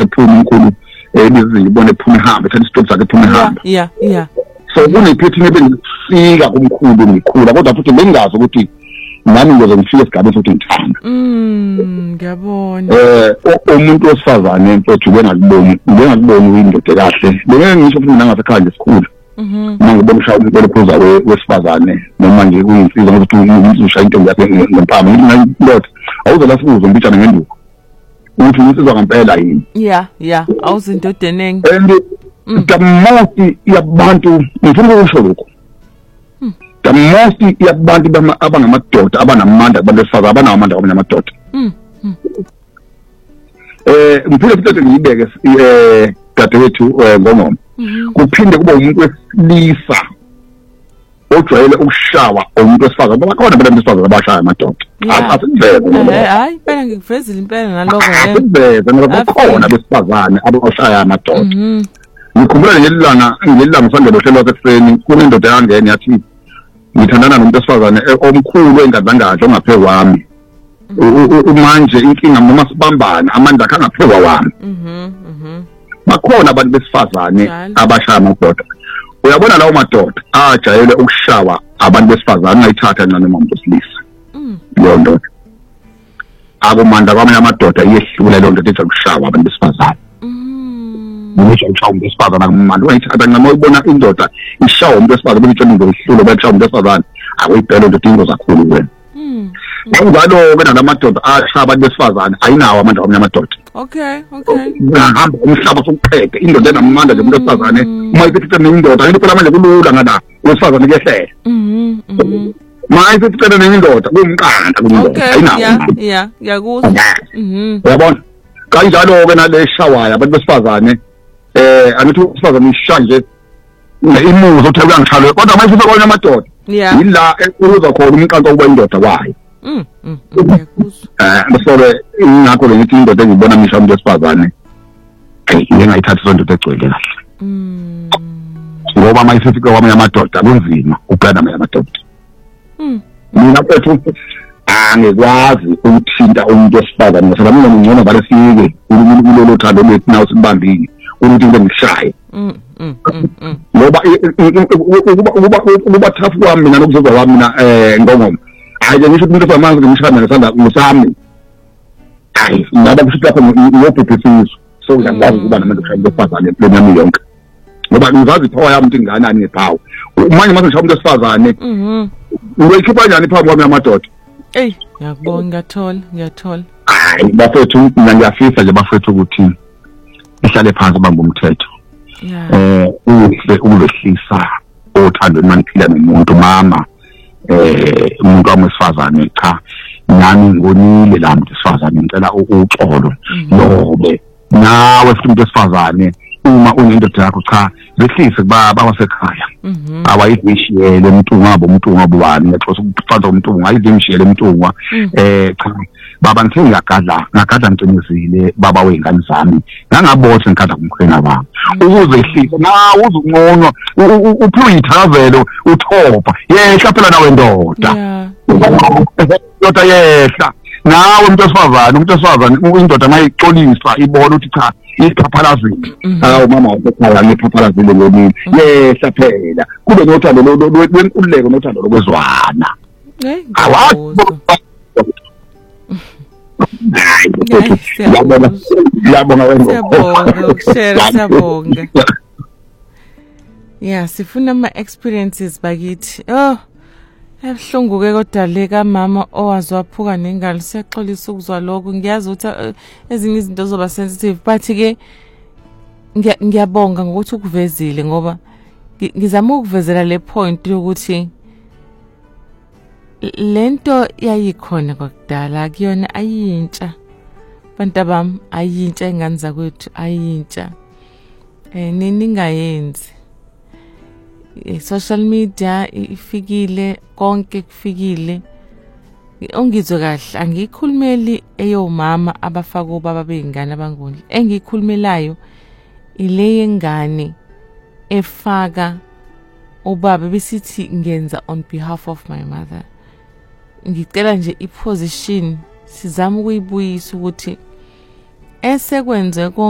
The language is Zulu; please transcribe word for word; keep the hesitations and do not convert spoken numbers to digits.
ibone phuma umkhulu ebizile ibone phuma ihambe ethatha isitop sakhe phuma ihambe yeah yeah so kunephethe ebengifika kumkhulu ngikhula kodwa futhi bengazi ukuthi nami ngoze ngifike esigabeni sokuthi ngithanda mm ngiyabona eh umuntu osifazane mfethu bengakuboni bengakuboni uyindoda kahle bengeke ngisho futhi nangasekhaya nje esikhulu mhm mangibona ushaya umuntu oluphuza wesifazane noma nje kuyinsizwa ngokuthi umuntu ushaya into yakhe ngempama ngilot awuzola sibuzo mbijana ngenduku ukuthi insizwa ngempela yini yeah yeah awuzindodeneng and the most yabantu ngifuna ukusho lokho the most yabantu abangamadoda abanamandla abantu besifazane abanamandla kwamanye amadoda mm eh ngiphinde futhi ngiyibeke eh dadewethu ngongoma kuphinde kube umuntu wesilisa ojwayele ukushawa umuntu wesifazane ngoba khona abantu besifazane abashaya amadoda asiveze hayi phela ngikuvezile impela naloko yena asiveze ngoba khona besifazane abashaya amadoda ngikhumbula ngelilanga ngelilanga sangelo hlelo lasekuseni kunendoda yangena yathi ngithandana nomuntu wesifazane omkhulu engadlangadla ongaphe kwami manje inkinga noma sibambana amandla akhe angaphekwa wami mhm mhm bakhona abantu besifazane abashaya amadoda uyabona lawo madoda ajayele ukushawa abantu besifazane angayithatha noma umuntu wesilisa mm leyo ndoda akumandla kwamanye amadoda iyehlule leyo ndoda ethi ukushawa abantu besifazane mm ngisho ukushawa umuntu besifazane akumandla uyayithatha noma uyibona indoda ishawa umuntu besifazane bengitshela into ihlule bayishawa umuntu besifazane akuyibhelo ndoda ingozi kakhulu wena mm njalo ke nalamadoda ashaya abantu besifazane ayinawo amandla kwamanye amadoda okay okay ngihamba umhlaba sokuqhede indoda enamandla nje umuntu wesifazane uma iphethwe nendoda into phela manje kulula ngala wesifazane kuyehlela mhm mhm manje iphethwe nendoda kumqanda kumuntu ayinawo yeah yeah ngiyakuzwa mhm uyabona kanjalo ke naleshawaya abantu besifazane eh angithi usifazane ishanje imuzo uthi uyangishalo kodwa manje ufika kwanye amadoda yila ekuza khona umqanto kuba indoda kwayo mm mm ngiyakuzwa eh msore ingakho lengithi indoda engibona misha umuntu wesifazane ayike ngayithatha sonto egcwele kahle mm ngoba manje sifika kwamanye amadoda kunzima uplana amanye amadoda mm mina mfethu angikwazi ukuthinta umuntu wesifazane ngoba mina ngingcono vale sike kulolo thando lethu nawo sibambile ukuthi into ngishaye mm mm mm ngoba ukuba ukuba thafu kwami mina nokuzozwa kwami mina eh ngongoma hayi ngisho umuntu ofamanzi ngimshaya ngesandla ngusami hayi ngaba kusho lapho ngiyobhebhisiso so ngiyakwazi ukuba nabantu oshaya besifazane empilweni yami yonke ngoba ngizazi ipower yami inganani ngepower manje mase ngishaya umuntu wesifazane mhm uyikhipha kanjani ipower kwami yamadoda hey ngiyakubona ngiyathola ngiyathola hayi bafethu mina ngiyafisa nje bafethu ukuthi ihlale phansi bamba umthetho eh uhle ulehlisa othando maniphila nomuntu mama eh umuntu wamesifazane cha nami ngonile la muntu wesifazane ngicela uxolo lobe nawe futhi umuntu wesifazane uma unendoda yakho cha zehlise kubaba wasekhaya awayivishiyele umuntu ngabo umuntu ngabani ngiyathola ukufanda umuntu ngayivishiyele umuntu eh cha baba ngithe ngiyagadla ngagadla ngicimezile baba wengane zami ngangabothe ngikadla kumkhwena baba ukuze ehlise nawe uzungcono uphiwe ithazelo uthopa yehla phela nawe ndoda ndoda yehla nawe umuntu wesifazane umuntu wesifazane indoda mayixolisa ibona ukuthi cha iphaphalazile hawo mama wasekhaya ngiphaphalazile ngomini yehla phela kube nothando lwenkululeko nothando lokwezwana awazi Siyabonga ukushare siyabonga. Yeah, sifuna ama experiences bakithi. Oh, ebhlungu ke kodwa le kamama owazwaphuka nengalo siyaxolisa ukuzwa lokho. Ngiyazi ukuthi ezinye izinto zoba sensitive but ke ngiyabonga ngokuthi ukuvezile ngoba ngizama ukuvezela le point yokuthi lento yayikhona kwakudala kuyona ayintsha bantu bami ayintsha ingane zakwethu ayintsha eh ningayenzi social media ifikile konke kufikile ongizwe kahle angikhulumeli eyomama abafaka ubaba beingane abangondle engikhulumelayo ile yengane efaka ubaba besithi ngenza on behalf of my mother ngicela nje iposition sizama ukuyibuyisa ukuthi esekwenze